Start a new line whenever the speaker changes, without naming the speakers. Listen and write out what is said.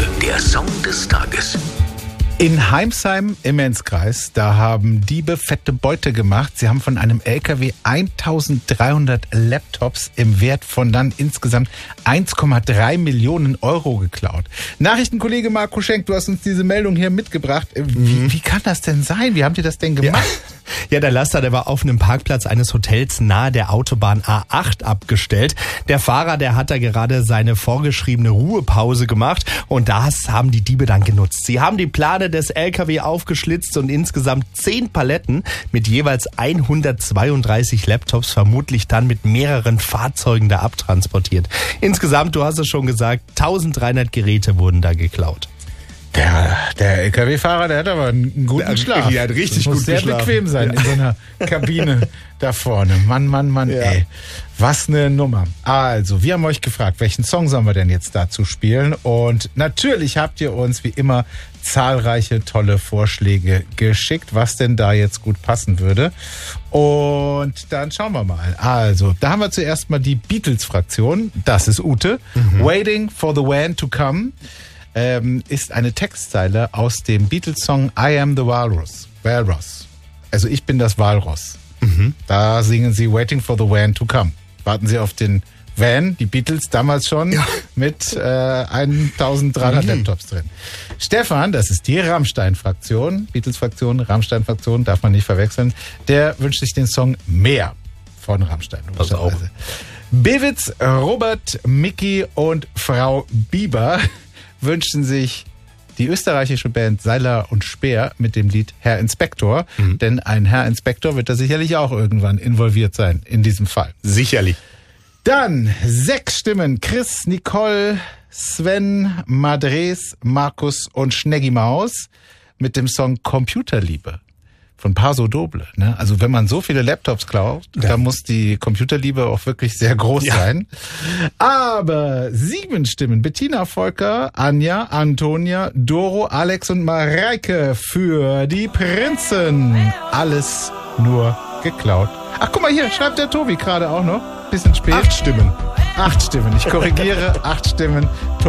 Der Song des Tages.
In Heimsheim im Enzkreis, da haben Diebe fette Beute gemacht. Sie haben von einem LKW 1300 Laptops im Wert von dann insgesamt 1,3 Millionen Euro geklaut. Nachrichtenkollege Marco Schenk, du hast uns diese Meldung hier mitgebracht. Wie kann das denn sein? Wie habt ihr das denn gemacht?
Ja, der Laster, der war auf einem Parkplatz eines Hotels nahe der Autobahn A8 abgestellt. Der Fahrer, der hat da gerade seine vorgeschriebene Ruhepause gemacht und das haben die Diebe dann genutzt. Sie haben die Plane des LKW aufgeschlitzt und insgesamt 10 Paletten mit jeweils 132 Laptops vermutlich dann mit mehreren Fahrzeugen da abtransportiert. Insgesamt, du hast es schon gesagt, 1300 Geräte wurden da geklaut.
Der LKW-Fahrer, der hat aber einen guten Schlaf.
Der hat richtig gut
geschlafen. Muss sehr bequem sein in so einer Kabine da vorne. Mann,
ja.
Ey. Was eine Nummer. Also, wir haben euch gefragt, welchen Song sollen wir denn jetzt dazu spielen? Und natürlich habt ihr uns wie immer zahlreiche tolle Vorschläge geschickt, was denn da jetzt gut passen würde. Und dann schauen wir mal. Also, da haben wir zuerst mal die Beatles-Fraktion. Das ist Ute. Waiting for the Van to Come. Ist eine Textzeile aus dem Beatles-Song I Am the Walrus. Also ich bin das Walross. Da singen sie Waiting for the Van to Come. Warten sie auf den Van, die Beatles damals schon, mit 1300 Laptops drin. Stefan, das ist die Rammstein-Fraktion, Beatles-Fraktion, Rammstein-Fraktion, darf man nicht verwechseln, der wünscht sich den Song Mehr von Rammstein.
Also auch.
Bewitz, Robert, Micky und Frau Bieber wünschen sich die österreichische Band Seiler und Speer mit dem Lied Herr Inspektor. Denn ein Herr Inspektor wird da sicherlich auch irgendwann involviert sein in diesem Fall.
Sicherlich.
Dann 6 Stimmen. Chris, Nicole, Sven, Madres, Markus und Schneggi Maus mit dem Song Computerliebe von Paso Doble. Ne? Also wenn man so viele Laptops klaut, dann muss die Computerliebe auch wirklich sehr groß sein. Aber 7 Stimmen. Bettina, Volker, Anja, Antonia, Doro, Alex und Mareike für die Prinzen. Alles nur geklaut. Ach, guck mal hier, schreibt der Tobi gerade auch noch. Bisschen spät.
8 Stimmen.
8 Stimmen. Ich korrigiere, 8 Stimmen. Tobi